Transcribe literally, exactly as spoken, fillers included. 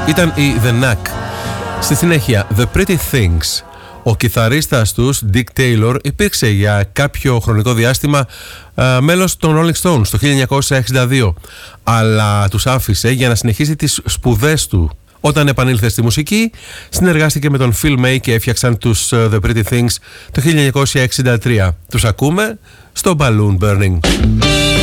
ήταν η The Knack. Στη συνέχεια The Pretty Things. Ο κιθαρίστας τους, Dick Taylor, υπήρξε για κάποιο χρονικό διάστημα α, μέλος των Rolling Stones το χίλια εννιακόσια εξήντα δύο, αλλά τους άφησε για να συνεχίσει τις σπουδές του. Όταν επανήλθε στη μουσική, συνεργάστηκε με τον Phil May και έφτιαξαν τους The Pretty Things το χίλια εννιακόσια εξήντα τρία. Τους ακούμε στο Balloon Burning.